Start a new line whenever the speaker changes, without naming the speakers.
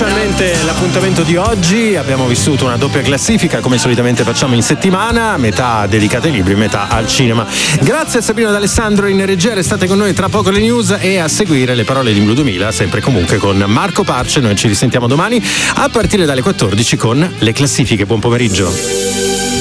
ufficialmente l'appuntamento di oggi. Abbiamo vissuto una doppia classifica come solitamente facciamo in settimana, metà dedicata ai libri, metà al cinema. Grazie a Sabrina D'Alessandro in regia, restate con noi, tra poco le news e a seguire le parole di Blu 2000, sempre comunque con Marco Parce. Noi ci risentiamo domani a partire dalle 14 con le classifiche. Buon pomeriggio.